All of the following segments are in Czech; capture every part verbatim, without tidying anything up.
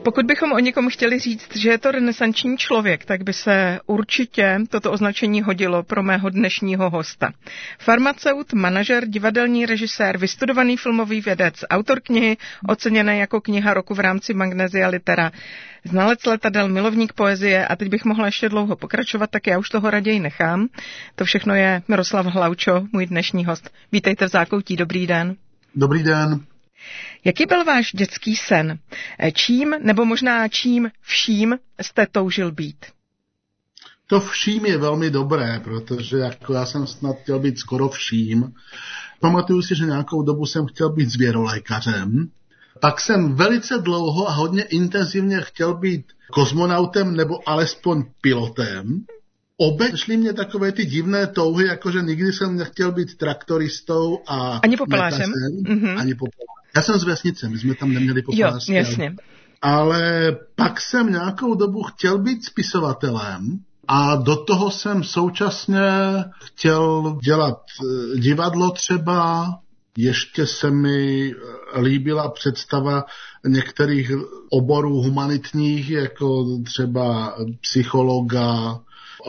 Pokud bychom o někom chtěli říct, že je to renesanční člověk, tak by se určitě toto označení hodilo pro mého dnešního hosta. Farmaceut, manažer, divadelní režisér, vystudovaný filmový vědec, autor knihy oceněné jako kniha roku v rámci Magnesia Litera, znalec letadel, milovník poezie a teď bych mohla ještě dlouho pokračovat, tak já už toho raději nechám. To všechno je Miroslav Hlaučo, můj dnešní host. Vítejte v Zákoutí, dobrý den. Dobrý den. Jaký byl váš dětský sen? Čím, nebo možná čím vším jste toužil být? To vším je velmi dobré, protože jako já jsem snad chtěl být skoro vším. Pamatuju si, že nějakou dobu jsem chtěl být zvěrolékařem. Pak jsem velice dlouho a hodně intenzivně chtěl být kosmonautem nebo alespoň pilotem. Obě šly mě takové ty divné touhy, jakože nikdy jsem nechtěl být traktoristou a ani popelářem. Mm-hmm. Ani popelářem. Já jsem z vesnice, my jsme tam neměli popelářství. Jo, jasně. Ale pak jsem nějakou dobu chtěl být spisovatelem a do toho jsem současně chtěl dělat divadlo třeba. Ještě se mi líbila představa některých oborů humanitních, jako třeba psychologa,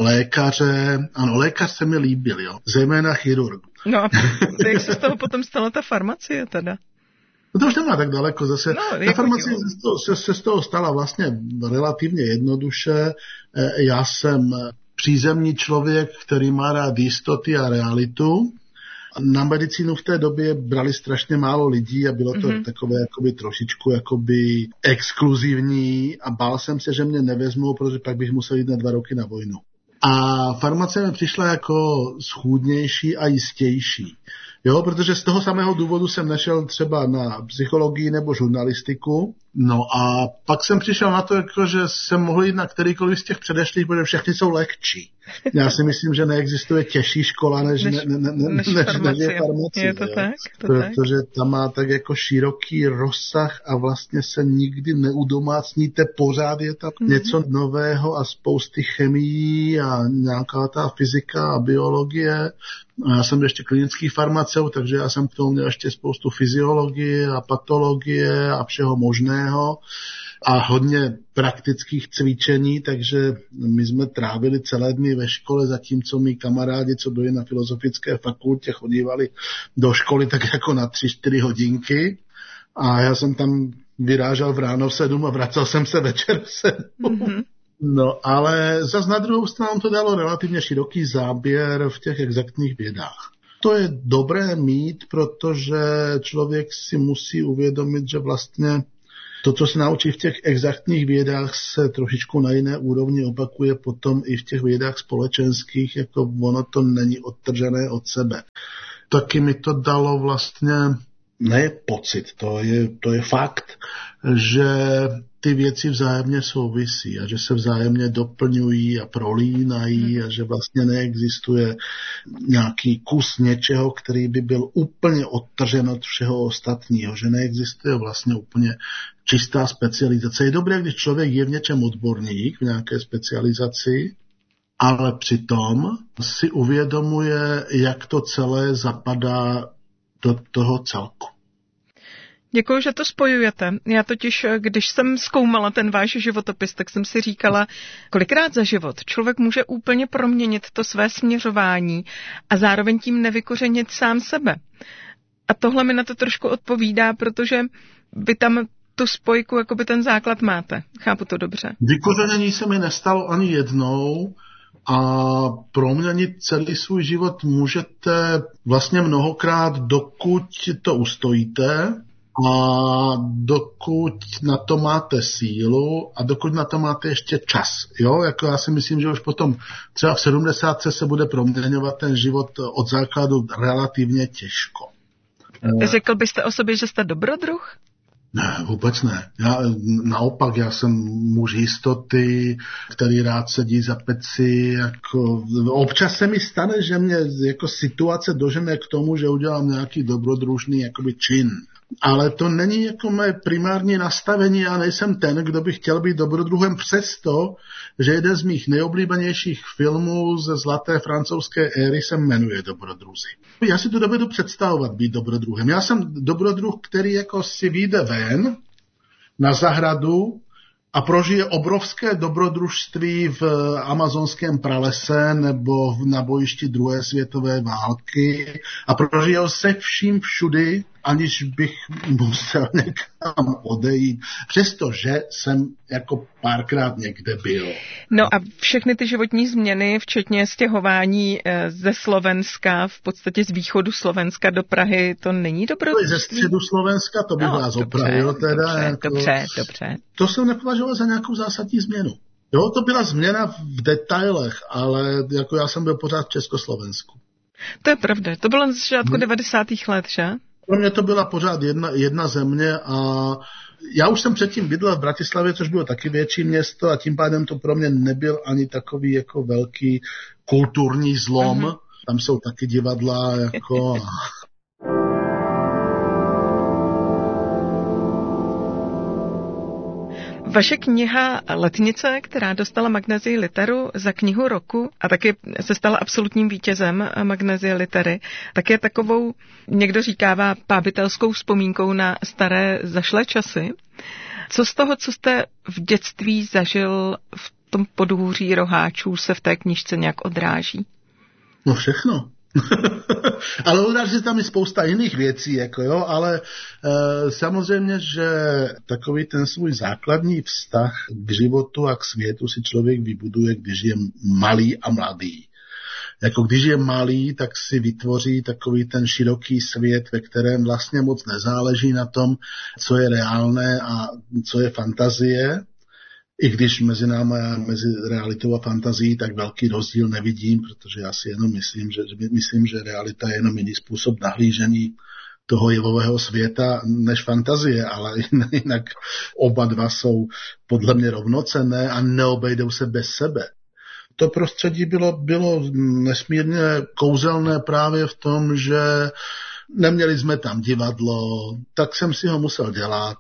lékaře. Ano, lékař se mi líbil, jo, zejména chirurg. No a jak se z toho potom stala ta farmacie teda? No to už nemá tak daleko zase. No, ta farmacie se, se z toho stala vlastně relativně jednoduše. Já jsem přízemní člověk, který má rád jistoty a realitu. Na medicínu v té době brali strašně málo lidí a bylo to mm-hmm. takové jakoby trošičku jakoby exkluzivní a bál jsem se, že mě nevezmou, protože pak bych musel jít na dva roky na vojnu. A farmacie mi přišla jako schůdnější a jistější. Jo, protože z toho samého důvodu jsem nešel třeba na psychologii nebo žurnalistiku. No a pak jsem přišel na to, jako, že jsem mohl jít na kterýkoliv z těch předešlých, protože všechny jsou lehčí. Já si myslím, že neexistuje těžší škola, než, než, ne, ne, ne, než, než farmacie. Je farmacie. Je to jo? tak? To protože tak? tam má tak jako široký rozsah a vlastně se nikdy neudomácníte, pořád je tam mm-hmm. něco nového a spousty chemií a nějaká ta fyzika a biologie. A já jsem ještě klinický farmaceut, takže já jsem k tomu měl ještě spoustu fyziologie a patologie a všeho možného a hodně praktických cvičení, takže my jsme trávili celé dny ve škole, zatímco mý kamarádi, co byli na filozofické fakultě, chodívali do školy tak jako na tři, čtyři hodinky a já jsem tam vyrážel v ráno v sedm a vracel jsem se večer v sedm. Mm-hmm. No, ale zas na druhou stranu to dalo relativně široký záběr v těch exaktních vědách. To je dobré mít, protože člověk si musí uvědomit, že vlastně to, co se naučí v těch exaktních vědách, se trošičku na jiné úrovni opakuje potom i v těch vědách společenských, jako ono to není odtržené od sebe. Taky mi to dalo vlastně, ne pocit, to je, to je fakt, že ty věci vzájemně souvisí a že se vzájemně doplňují a prolínají hmm. a že vlastně neexistuje nějaký kus něčeho, který by byl úplně odtržen od všeho ostatního, že neexistuje vlastně úplně čistá specializace. Je dobré, když člověk je v něčem odborník, v nějaké specializaci, ale přitom si uvědomuje, jak to celé zapadá do toho celku. Děkuji, že to spojujete. Já totiž, když jsem zkoumala ten váš životopis, tak jsem si říkala, kolikrát za život člověk může úplně proměnit to své směřování a zároveň tím nevykořenit sám sebe. A tohle mi na to trošku odpovídá, protože vy tam tu spojku, jakoby ten základ máte. Chápu to dobře. Vykořenění se mi nestalo ani jednou a proměnit celý svůj život můžete vlastně mnohokrát, dokud to ustojíte, a dokud na to máte sílu a dokud na to máte ještě čas. Jo? Jako já si myslím, že už potom třeba v sedmdesátce se bude proměňovat ten život od základu relativně těžko. Řekl byste o sobě, že jste dobrodruh? Ne, vůbec ne. Já, naopak, já jsem muž jistoty, který rád sedí za peci. Jako, občas se mi stane, že mě jako situace dožene k tomu, že udělám nějaký dobrodružný jakoby čin. Ale to není jako mé primární nastavení, já nejsem ten, kdo by chtěl být dobrodruhem, přesto, že jeden z mých nejoblíbenějších filmů ze zlaté francouzské éry se jmenuje Dobrodruzi. Já si to dovedu představovat být dobrodruhem. Já jsem dobrodruh, který jako si vyjde ven na zahradu a prožije obrovské dobrodružství v amazonském pralese nebo na bojišti druhé světové války a prožije ho se vším všudy, aniž bych musel někam odejít, přestože jsem jako párkrát někde byl. No a všechny ty životní změny, včetně stěhování ze Slovenska, v podstatě z východu Slovenska do Prahy, to není dobrodružství? Ze středu Slovenska, to bych no, vás opravil. Teda, dobře, jako, dobře, dobře. To jsem nepovažoval za nějakou zásadní změnu. Jo, to byla změna v detailech, ale jako já jsem byl pořád v Československu. To je pravda, to bylo na začátku hmm. devadesátých let, že? Pro mě to byla pořád jedna, jedna země a já už jsem předtím bydlel v Bratislavě, což bylo taky větší město a tím pádem to pro mě nebyl ani takový jako velký kulturní zlom. Uh-huh. Tam jsou taky divadla jako... Vaše kniha Letnice, která dostala Magnézii Literu za knihu roku a taky se stala absolutním vítězem Magnézie Litery, tak je takovou, někdo říkává, pábitelskou vzpomínkou na staré zašlé časy. Co z toho, co jste v dětství zažil v tom podhůří roháčů, se v té knižce nějak odráží? No všechno. Ale odráží se tam i spousta jiných věcí, jako jo, ale e, samozřejmě, že takový ten svůj základní vztah k životu a k světu si člověk vybuduje, když je malý a mladý. Jako když je malý, tak si vytvoří takový ten široký svět, ve kterém vlastně moc nezáleží na tom, co je reálné a co je fantazie. I když mezi námi, mezi realitou a fantazií tak velký rozdíl nevidím, protože já si jenom myslím, že, myslím, že realita je jenom jiný způsob nahlížení toho jevového světa než fantazie, ale jinak oba dva jsou podle mě rovnocenné a neobejdou se bez sebe. To prostředí bylo, bylo nesmírně kouzelné právě v tom, že neměli jsme tam divadlo, tak jsem si ho musel dělat.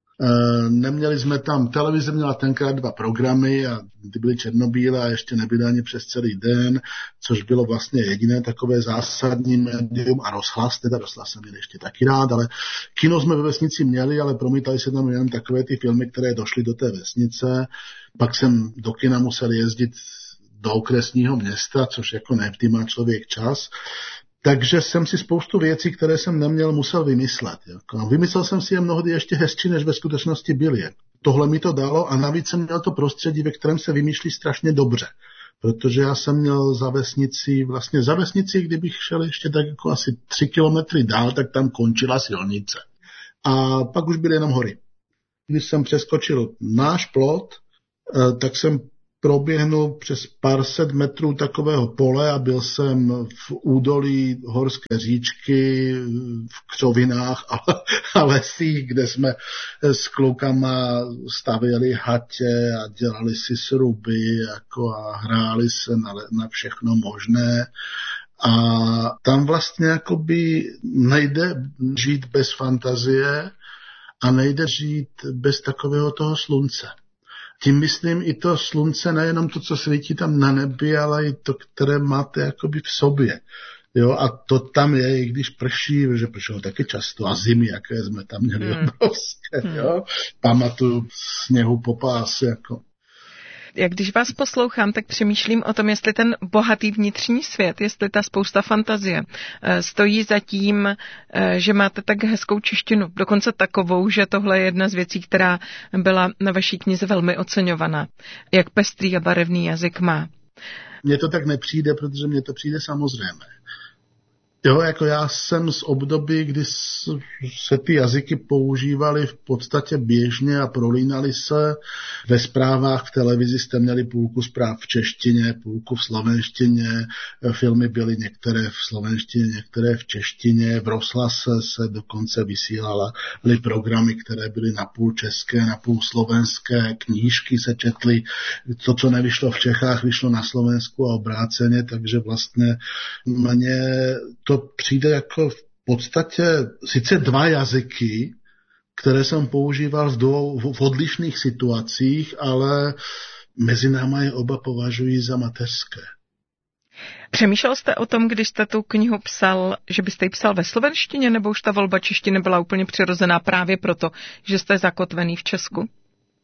Neměli jsme tam, televize měla tenkrát dva programy a ty byly černobílé a ještě nebyly ani přes celý den, což bylo vlastně jediné takové zásadní médium a rozhlas, teda rozhlas jsem měl ještě taky rád, ale kino jsme ve vesnici měli, ale promítali se tam jenom takové ty filmy, které došly do té vesnice. Pak jsem do kina musel jezdit do okresního města, což jako nevždy má člověk čas. Takže jsem si spoustu věcí, které jsem neměl, musel vymyslet. Jako. Vymyslel jsem si je mnohdy ještě hezčí, než ve skutečnosti byly. Tohle mi to dalo a navíc jsem měl to prostředí, ve kterém se vymýšlí strašně dobře. Protože já jsem měl za vesnici, vlastně za vesnici, kdybych šel ještě tak jako asi tři kilometry dál, tak tam končila silnice. A pak už byly jenom hory. Když jsem přeskočil náš plot, tak jsem proběhnul přes pár set metrů takového pole a byl jsem v údolí horské říčky, v křovinách a, a lesích, kde jsme s klukama stavěli hatě a dělali si sruby jako a hráli se na, na všechno možné. A tam vlastně jakoby nejde žít bez fantazie a nejde žít bez takového toho slunce. Tím myslím i to slunce, nejenom to, co svítí tam na nebi, ale i to, které máte jakoby v sobě. Jo, a to tam je, i když prší, že pršelo taky často, a zimy, jaké jsme tam měli hmm. obrovské, hmm. jo. Pamatuju sněhu po pásu, jako. Jak když vás poslouchám, tak přemýšlím o tom, jestli ten bohatý vnitřní svět, jestli ta spousta fantazie stojí za tím, že máte tak hezkou češtinu. Dokonce takovou, že tohle je jedna z věcí, která byla na vaší knize velmi oceňovaná. Jak pestrý a barevný jazyk má. Mně to tak nepřijde, protože mně to přijde samozřejmé. Jo, jako já jsem z období, kdy se ty jazyky používaly v podstatě běžně a prolínaly se. Ve zprávách v televizi jste měli půlku zpráv v češtině, půlku v slovenštině, filmy byly některé v slovenštině, některé v češtině, v rozhlase se dokonce vysílaly programy, které byly napůl české, napůl slovenské, knížky se četly, to, co nevyšlo v Čechách, vyšlo na Slovensku a obráceně, takže vlastně mě to přijde jako v podstatě sice dva jazyky, které jsem používal v, dvou, v odlišných situacích, ale mezi náma je oba považují za mateřské. Přemýšlel jste o tom, když jste tu knihu psal, že byste ji psal ve slovenštině, nebo už ta volba češtiny byla úplně přirozená právě proto, že jste zakotvený v Česku?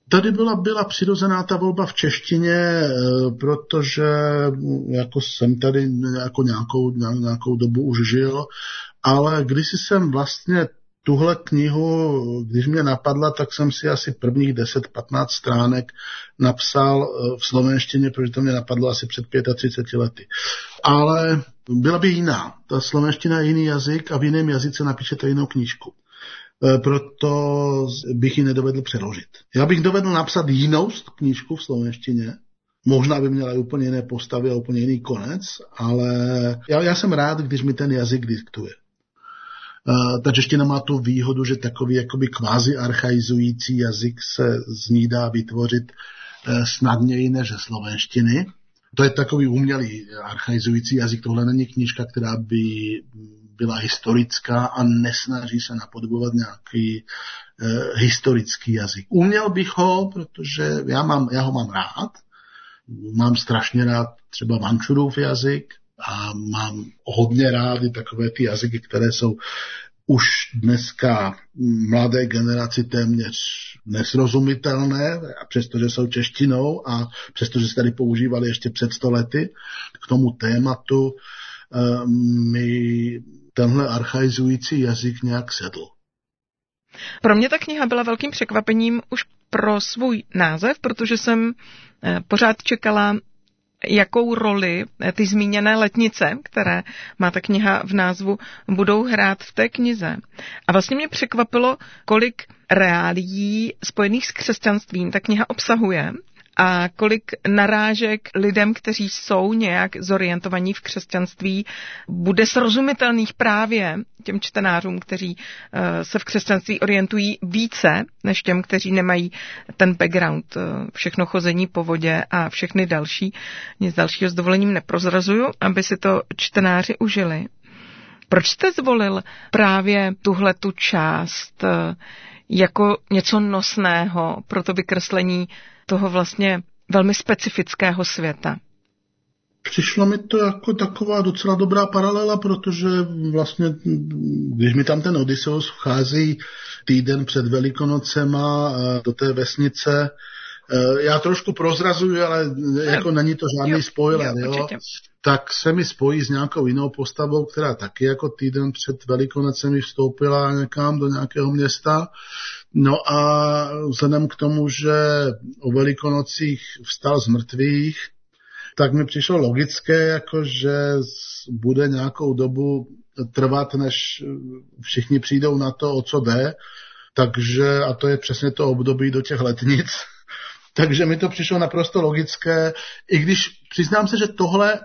Tady byla, byla přirozená ta volba v češtině, protože jako jsem tady jako nějakou, nějakou dobu už žil, ale když jsem vlastně tuhle knihu, když mě napadla, tak jsem si asi prvních deset patnáct stránek napsal v slovenštině, protože to mě napadlo asi před třiceti pěti lety. Ale byla by jiná. Ta slovenština je jiný jazyk a v jiném jazyce napíšete jinou knížku. Proto bych ji nedovedl přeložit. Já bych dovedl napsat jinou knížku v slovenštině, možná by měla úplně jiné postavy a úplně jiný konec, ale já, já jsem rád, když mi ten jazyk diktuje. Uh, ta čeština má tu výhodu, že takový jakoby kvázi archaizující jazyk se z ní dá vytvořit uh, snadněji než ze slovenštiny. To je takový umělý archaizující jazyk, tohle není knížka, která by byla historická a nesnaží se napodobovat nějaký uh, historický jazyk. Uměl bych ho, protože já, mám, já ho mám rád, mám strašně rád třeba Vančurův jazyk, a mám hodně rády takové ty jazyky, které jsou už dneska mladé generaci téměř nesrozumitelné, přestože jsou češtinou a přestože se tady používali ještě před sto lety. K tomu tématu mi tenhle archaizující jazyk nějak sedl. Pro mě ta kniha byla velkým překvapením už pro svůj název, protože jsem pořád čekala, jakou roli ty zmíněné letnice, které má ta kniha v názvu, budou hrát v té knize. A vlastně mě překvapilo, kolik reálií spojených s křesťanstvím ta kniha obsahuje a kolik narážek lidem, kteří jsou nějak zorientovaní v křesťanství, bude srozumitelných právě těm čtenářům, kteří se v křesťanství orientují více, než těm, kteří nemají ten background, všechno chození po vodě a všechny další. Nic dalšího s dovolením neprozrazuju, aby si to čtenáři užili. Proč jste zvolil právě tuhletu část jako něco nosného pro to vykreslení toho vlastně velmi specifického světa? Přišlo mi to jako taková docela dobrá paralela, protože vlastně, když mi tam ten Odysseus vchází týden před Velikonocema do té vesnice, já trošku prozrazuju, ale jako není to žádný jo, spoiler, jo, jo, tak se mi spojí s nějakou jinou postavou, která taky jako týden před Velikonocemi vstoupila někam do nějakého města. No a vzhledem k tomu, že o Velikonocích vstal z mrtvých, tak mi přišlo logické, jako že bude nějakou dobu trvat, než všichni přijdou na to, o co jde. Takže, a to je přesně to období do těch letnic, takže mi to přišlo naprosto logické, i když přiznám se, že tohle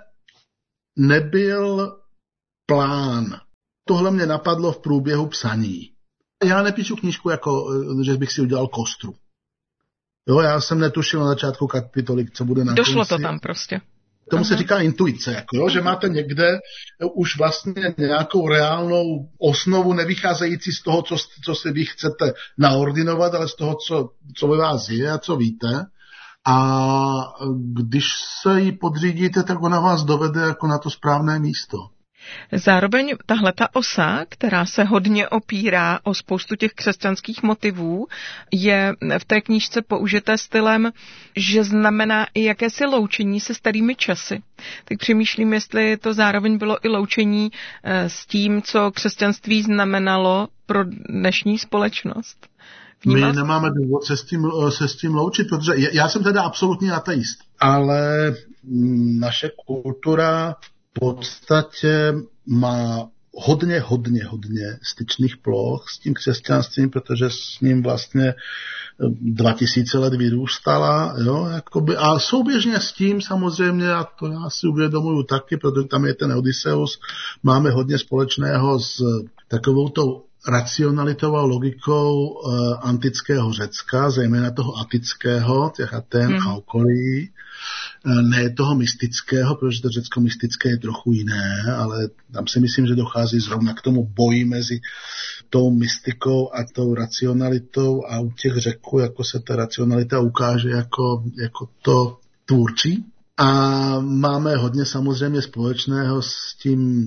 nebyl plán. Tohle mě napadlo v průběhu psaní. Já nepíšu knížku, jako, že bych si udělal kostru. Jo, já jsem netušil na začátku kapitoly, co bude na Došlo konci. to tam prostě. Tomu Aha. se říká intuice, jako, jo, že máte někde už vlastně nějakou reálnou osnovu, nevycházející z toho, co, co si vy chcete naordinovat, ale z toho, co, co ve vás je a co víte. A když se jí podřídíte, tak ona vás dovede jako na to správné místo. Zároveň tahleta osa, která se hodně opírá o spoustu těch křesťanských motivů, je v té knížce použité stylem, že znamená i jakési loučení se starými časy. Tak přemýšlím, jestli to zároveň bylo i loučení s tím, co křesťanství znamenalo pro dnešní společnost. Vnímal My nemáme důvod se s tím, se s tím loučit, protože já jsem teda absolutní ateist, ale naše kultura v podstatě má hodně, hodně, hodně styčných ploch s tím křesťanstvím, protože s ním vlastně dva tisíce let vyrůstala, jo, jakoby, a souběžně s tím samozřejmě, a to já si uvědomuju taky, protože tam je ten Odysseus, máme hodně společného s takovou tou racionalitou a logikou uh, antického Řecka, zejména toho atického, těch Aten hmm. a okolí, uh, ne toho mystického, protože to Řecko mystické je trochu jiné, ale tam si myslím, že dochází zrovna k tomu boji mezi tou mystikou a tou racionalitou a u těch Řeků, jako se ta racionalita ukáže jako, jako to tvůrčí. A máme hodně samozřejmě společného s tím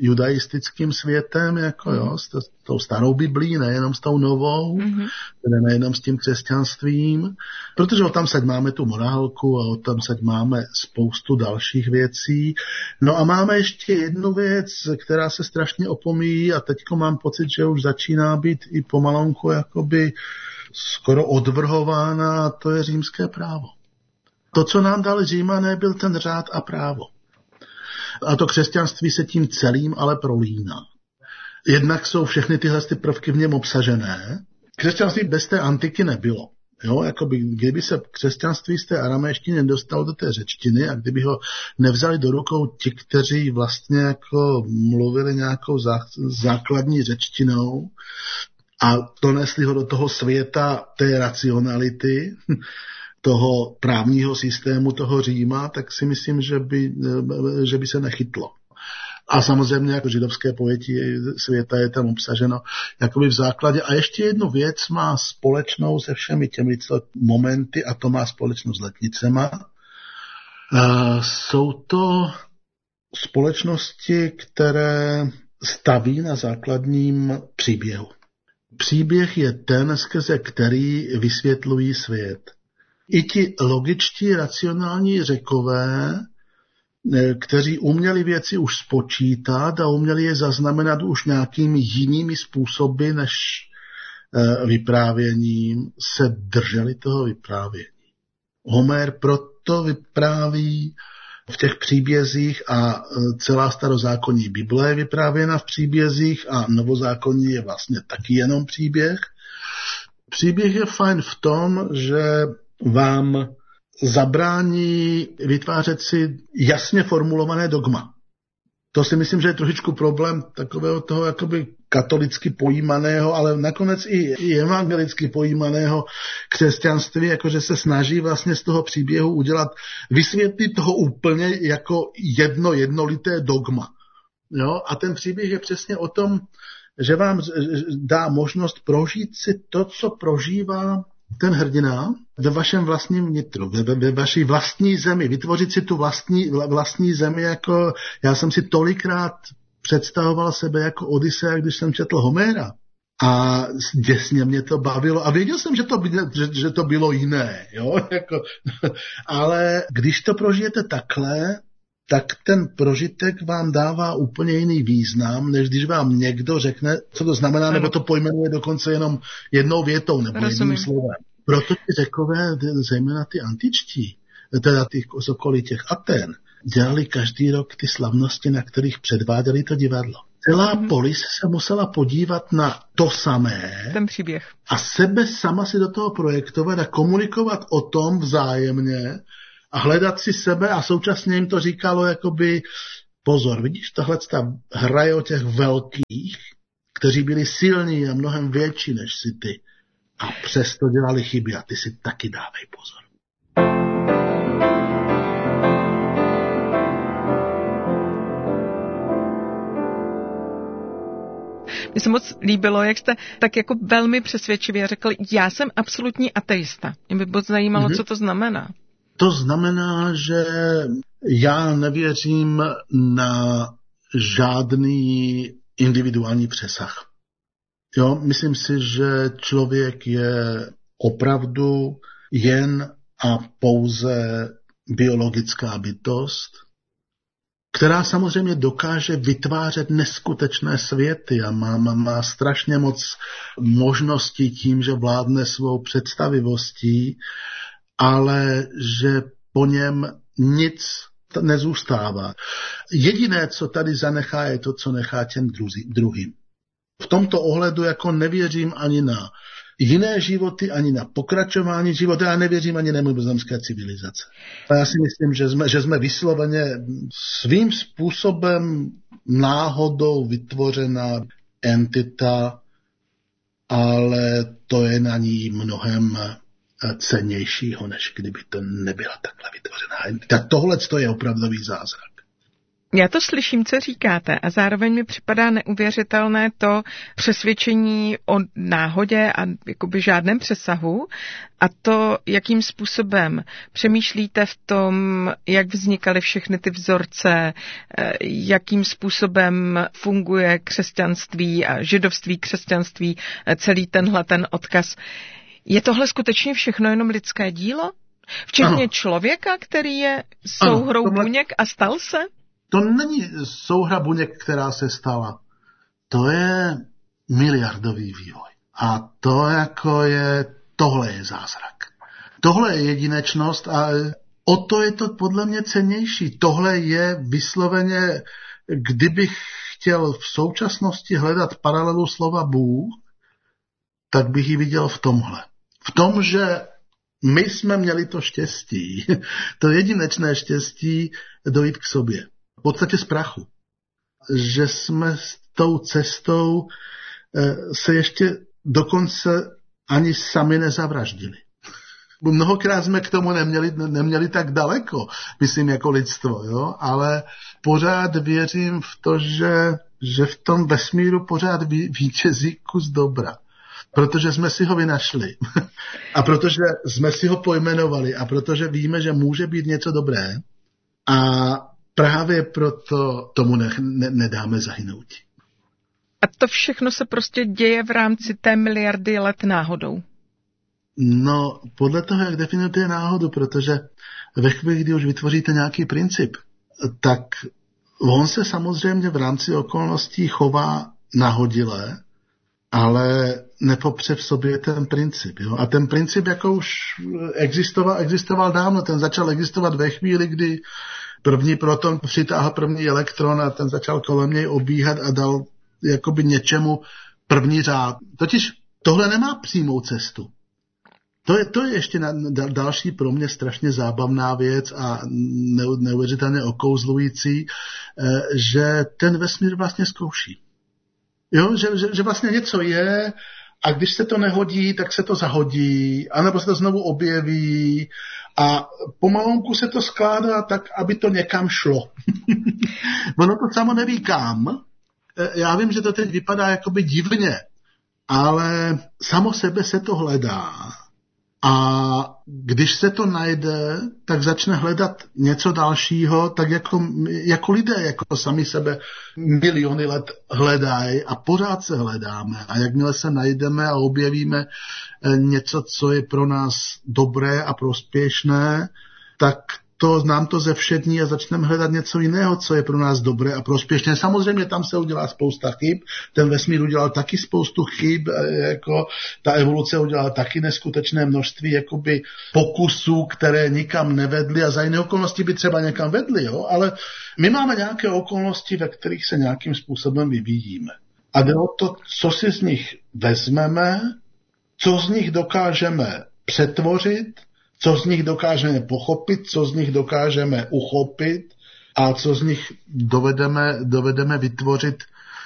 judaistickým světem, jako jo, s, s tou starou Biblí, nejenom s tou novou, mm-hmm. teda nejenom s tím křesťanstvím, protože tam seď máme tu morálku a tam seď máme spoustu dalších věcí. No a máme ještě jednu věc, která se strašně opomíjí a teďko mám pocit, že už začíná být i pomalonku jakoby skoro odvrhována, a to je římské právo. To, co nám dali Římané, byl ten řád a právo. A to křesťanství se tím celým ale prolíná. Jednak jsou všechny tyhle ty prvky v něm obsažené. Křesťanství bez té antiky nebylo. Jo, jakoby, kdyby se křesťanství z té aramejštiny dostalo do té řečtiny a kdyby ho nevzali do rukou ti, kteří vlastně jako mluvili nějakou základní řečtinou a donesli ho do toho světa té racionality, toho právního systému, toho Říma, tak si myslím, že by, že by se nechytlo. A samozřejmě jako židovské pojetí světa je tam obsaženo jakoby v základě. A ještě jednu věc má společnou se všemi těmi momenty a to má společnou s letnicema. Jsou to společnosti, které staví na základním příběhu. Příběh je ten, skrze který vysvětlují svět. I ti logičtí, racionální Řekové, kteří uměli věci už spočítat a uměli je zaznamenat už nějakými jinými způsoby než vyprávěním, se drželi toho vyprávění. Homér proto vypráví v těch příbězích a celá starozákonní Bible je vyprávěna v příbězích a novozákonní je vlastně taky jenom příběh. Příběh je fajn v tom, že vám zabrání vytvářet si jasně formulované dogma. To si myslím, že je trošičku problém takového toho jakoby katolicky pojímaného, ale nakonec i evangelicky pojímaného křesťanství, jakože se snaží vlastně z toho příběhu udělat, vysvětlit toho úplně jako jedno jednolité dogma. Jo? A ten příběh je přesně o tom, že vám dá možnost prožít si to, co prožívá ten hrdina ve vašem vlastním vnitru, ve, ve, ve vaší vlastní zemi, vytvořit si tu vlastní, vlastní zemi, jako já jsem si tolikrát představoval sebe jako Odysea, když jsem četl Homéra. A děsně mě to bavilo. A věděl jsem, že to, že, že to bylo jiné. Jo? Jako, ale když to prožijete takhle, tak ten prožitek vám dává úplně jiný význam, než když vám někdo řekne, co to znamená, ano. Nebo to pojmenuje dokonce jenom jednou větou nebo Rozumím. jedním slovem. Proto ty Řekové, zejména ty antičtí, teda ty z okolí těch Aten, dělali každý rok ty slavnosti, na kterých předváděli to divadlo. Celá mm-hmm. polis se musela podívat na to samé. Ten příběh. A sebe sama si do toho projektovat a komunikovat o tom vzájemně, a hledat si sebe a současně jim to říkalo jakoby pozor, vidíš, tahle hra je o těch velkých, kteří byli silní a mnohem větší než si ty a přesto dělali chyby a ty si taky dávej pozor. Mně se moc líbilo, jak jste tak jako velmi přesvědčivě řekl, já jsem absolutní ateista. Mě by moc zajímalo, mm-hmm. co to znamená. To znamená, že já nevěřím na žádný individuální přesah. Jo, myslím si, že člověk je opravdu jen a pouze biologická bytost, která samozřejmě dokáže vytvářet neskutečné světy a má, má, má strašně moc možností tím, že vládne svou představivostí, ale že po něm nic nezůstává. Jediné, co tady zanechá, je to, co nechá těm druhým. V tomto ohledu jako nevěřím ani na jiné životy, ani na pokračování života, já nevěřím ani na mimozemské civilizace. A já si myslím, že jsme, že jsme vysloveně svým způsobem náhodou vytvořená entita, ale to je na ní mnohem cennějšího, než kdyby to nebyla takhle vytvořená entita. Tohle je opravdový zázrak. Já to slyším, co říkáte, a zároveň mi připadá neuvěřitelné to přesvědčení o náhodě a jakoby žádném přesahu a to, jakým způsobem přemýšlíte v tom, jak vznikaly všechny ty vzorce, jakým způsobem funguje křesťanství a židovství, křesťanství, celý tenhle ten odkaz. Je tohle skutečně všechno jenom lidské dílo? Včetně ano. člověka, který je souhrou ano, buněk a stal se? To není souhra buněk, která se stala. To je miliardový vývoj. A to jako je, tohle je zázrak. Tohle je jedinečnost a o to je to podle mě cennější. Tohle je vysloveně, kdybych chtěl v současnosti hledat paralelu slova Bůh, tak bych ji viděl v tomhle. V tom, že my jsme měli to štěstí, to jedinečné štěstí dojít k sobě. V podstatě z prachu. Že jsme s tou cestou se ještě dokonce ani sami nezavraždili. Mnohokrát jsme k tomu neměli, neměli tak daleko, myslím jako lidstvo, jo? Ale pořád věřím v to, že, že v tom vesmíru pořád vítězí kus dobra. Protože jsme si ho vynašli a protože jsme si ho pojmenovali a protože víme, že může být něco dobré a právě proto tomu ne, ne, nedáme zahynout. A to všechno se prostě děje v rámci té miliardy let náhodou? No, podle toho, jak definujete náhodu, protože ve chvíli, kdy už vytvoříte nějaký princip, tak on se samozřejmě v rámci okolností chová nahodile, ale nepopře v sobě ten princip. Jo? A ten princip jako už existoval, existoval dávno, ten začal existovat ve chvíli, kdy první proton přitáhl první elektron a ten začal kolem něj obíhat a dal jakoby něčemu první řád. Totiž tohle nemá přímou cestu. To je, to je ještě na, na, další pro mě strašně zábavná věc a ne, neuvěřitelně okouzlující, eh, že ten vesmír vlastně zkouší. Jo, že, že, že vlastně něco je a když se to nehodí, tak se to zahodí, anebo se to znovu objeví a pomalonku se to skládá tak, aby to někam šlo. Ono to samo neví kam. Já vím, že to teď vypadá jakoby divně, ale samo sebe se to hledá. A když se to najde, tak začne hledat něco dalšího, tak jako, jako lidé, jako sami sebe miliony let hledají a pořád se hledáme. A jakmile se najdeme a objevíme něco, co je pro nás dobré a prospěšné, tak to nám to zevšední a začneme hledat něco jiného, co je pro nás dobré a prospěšné. Samozřejmě tam se udělá spousta chyb, ten vesmír udělal taky spoustu chyb, jako ta evoluce udělala taky neskutečné množství jakoby pokusů, které nikam nevedly a za jiné okolnosti by třeba někam vedly, jo? Ale my máme nějaké okolnosti, ve kterých se nějakým způsobem vyvíjíme. A jde o to, co si z nich vezmeme, co z nich dokážeme přetvořit, co z nich dokážeme pochopit, co z nich dokážeme uchopit a co z nich dovedeme, dovedeme vytvořit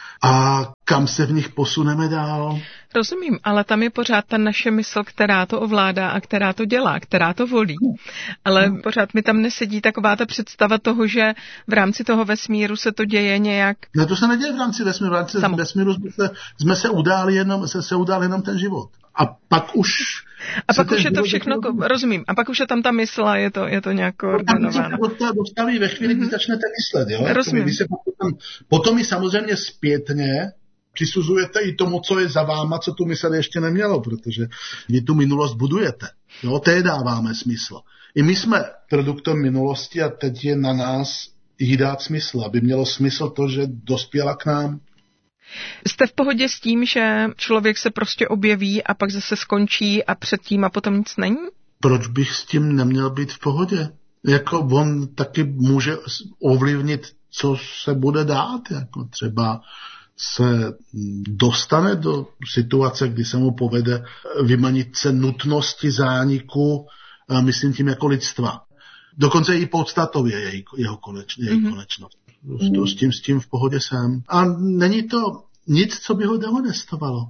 a kam se v nich posuneme dál. Rozumím, ale tam je pořád ta naše mysl, která to ovládá a která to dělá, která to volí. Ale no. Pořád mi tam nesedí taková ta představa toho, že v rámci toho vesmíru se to děje nějak... No to se neděje v rámci vesmíru, v rámci Samo. vesmíru jsme se, jsme se událi jenom, se, se událi jenom ten život. A pak už... A pak už je to všechno, ko, rozumím, a pak už je tam ta mysl a je to, je to nějak koordinováno. To se dostaví ve chvíli, kdy mm-hmm. začnete myslet, jo? Rozumím. Když se potom, potom i samozřejmě zpětně přisuzujete i tomu, co je za váma, co tu mysl ještě nemělo, protože vy tu minulost budujete. Jo? Té dáváme smysl. I my jsme produktem minulosti a teď je na nás jí dát smysl, aby mělo smysl to, že dospěla k nám. Jste v pohodě s tím, že člověk se prostě objeví a pak zase skončí a předtím a potom nic není? Proč bych s tím neměl být v pohodě? Jako on taky může ovlivnit, co se bude dát. Jako třeba se dostane do situace, kdy se mu povede vymanit se nutnosti zániku, myslím tím jako lidstva. Dokonce i podstatou je její, jeho koneč, její mm-hmm. konečnost. To, s, tím, s tím v pohodě jsem. A není to nic, co by ho dehonestovalo.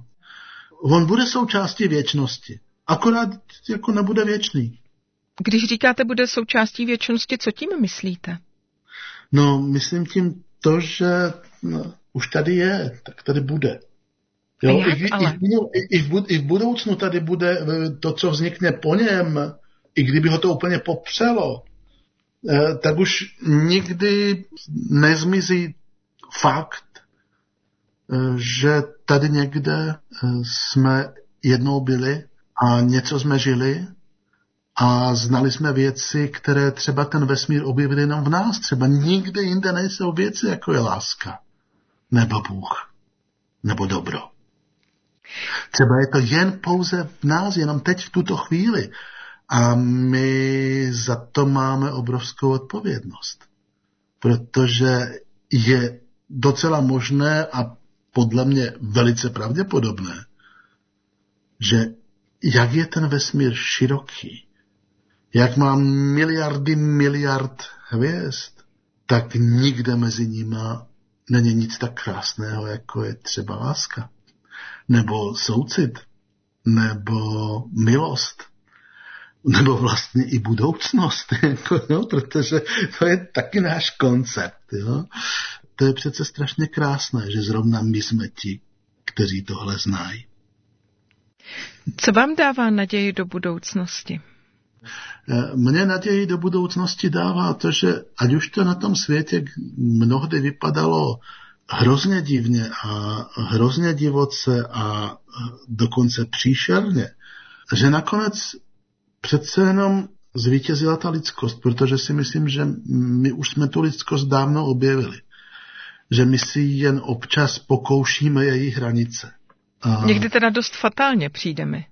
On bude součástí věčnosti. Akorát jako nebude věčný. Když říkáte, bude součástí věčnosti, co tím myslíte? No, myslím tím to, že no, už tady je, tak tady bude. Jo, jak, i, ale? i, i, v, I v budoucnu tady bude to, co vznikne po něm, i kdyby ho to úplně popřelo, tak už nikdy nezmizí fakt, že tady někde jsme jednou byli a něco jsme žili a znali jsme věci, které třeba ten vesmír objevil jenom v nás. Třeba nikde jinde nejsou věci, jako je láska, nebo Bůh, nebo dobro. Třeba je to jen pouze v nás, jenom teď v tuto chvíli. A my za to máme obrovskou odpovědnost. Protože je docela možné a podle mě velice pravděpodobné, že jak je ten vesmír široký, jak má miliardy miliard hvězd, tak nikde mezi nima není nic tak krásného, jako je třeba láska. Nebo soucit, nebo milost, nebo vlastně i budoucnost, jako, jo, protože to je taky náš koncept. Jo. To je přece strašně krásné, že zrovna my jsme ti, kteří tohle znají. Co vám dává naději do budoucnosti? Mně naději do budoucnosti dává to, že ať už to na tom světě mnohdy vypadalo hrozně divně a hrozně divoce a dokonce příšerně, že nakonec přece jenom zvítězila ta lidskost, protože si myslím, že my už jsme tu lidskost dávno objevili. Že my si jen občas pokoušíme její hranice. A... Někdy teda dost fatálně přijde mi.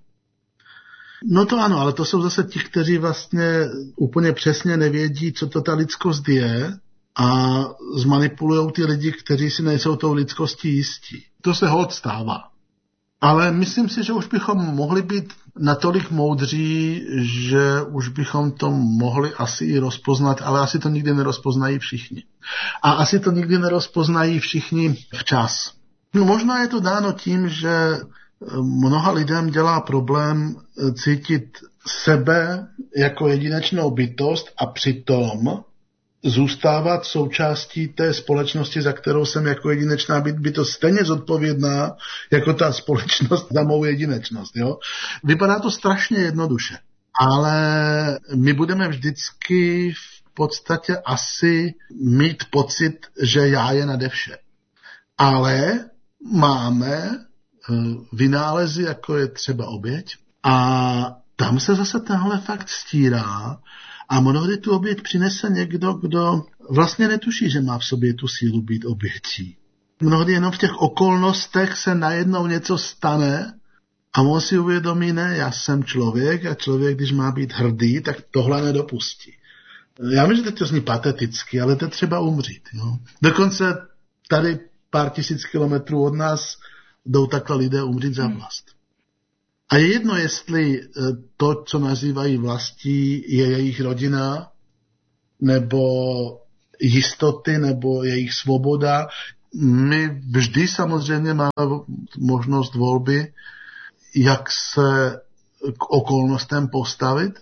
No to ano, ale to jsou zase ti, kteří vlastně úplně přesně nevědí, co to ta lidskost je a zmanipulujou ty lidi, kteří si nejsou tou lidskostí jistí. To se hod stává. Ale myslím si, že už bychom mohli být natolik moudří, že už bychom to mohli asi i rozpoznat, ale asi to nikdy nerozpoznají všichni. A asi to nikdy nerozpoznají všichni včas. No, možná je to dáno tím, že mnoha lidem dělá problém cítit sebe jako jedinečnou bytost a přitom zůstávat součástí té společnosti, za kterou jsem jako jedinečná byt, bytost stejně zodpovědná jako ta společnost za mou jedinečnost. Jo? Vypadá to strašně jednoduše, ale my budeme vždycky v podstatě asi mít pocit, že já je nade vše. Ale máme vynálezy, jako je třeba oběť, a tam se zase tenhle fakt stírá a mnohdy tu oběť přinese někdo, kdo vlastně netuší, že má v sobě tu sílu být obětí. Mnohdy jenom v těch okolnostech se najednou něco stane a on si uvědomí, ne, já jsem člověk a člověk, když má být hrdý, tak tohle nedopustí. Já vím, že teď to zní pateticky, ale to třeba umřít. Jo? Dokonce tady pár tisíc kilometrů od nás jdou takhle lidé umřít za vlast. A je jedno, jestli to, co nazývají vlastí, je jejich rodina, nebo jistoty, nebo jejich svoboda. My vždy samozřejmě máme možnost volby, jak se k okolnostem postavit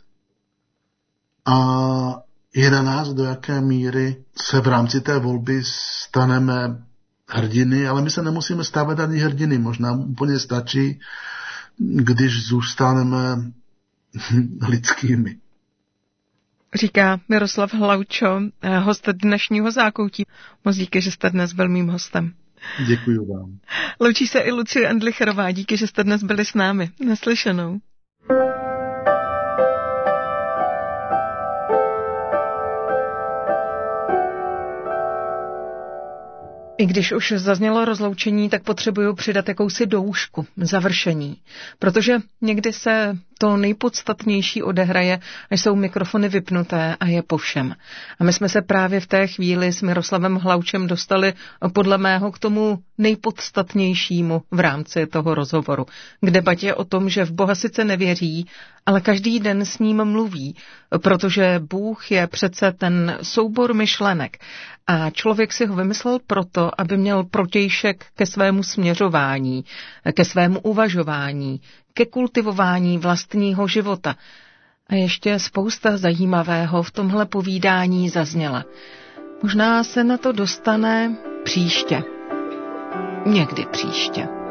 a je na nás, do jaké míry se v rámci té volby staneme hrdiny, ale my se nemusíme stávat ani hrdiny. Možná úplně stačí, když zůstaneme lidskými. Říká Miroslav Hlaučo, host dnešního Zákoutí. Moc díky, že jste dnes byl mým hostem. Děkuji vám. Loučí se i Lucie Endlicherová. Díky, že jste dnes byli s námi. Naslyšenou. I když už zaznělo rozloučení, tak potřebuju přidat jakousi doušku, završení. Protože někdy se to nejpodstatnější odehraje, až jsou mikrofony vypnuté a je po všem. A my jsme se právě v té chvíli s Miroslavem Hlaučem dostali podle mého k tomu nejpodstatnějšímu v rámci toho rozhovoru. K debatě o tom, že v Boha sice nevěří, ale každý den s ním mluví, protože Bůh je přece ten soubor myšlenek. A člověk si ho vymyslel proto, aby měl protějšek ke svému směřování, ke svému uvažování, ke kultivování vlastního života. A ještě spousta zajímavého v tomhle povídání zazněla. Možná se na to dostane příště. Někdy příště.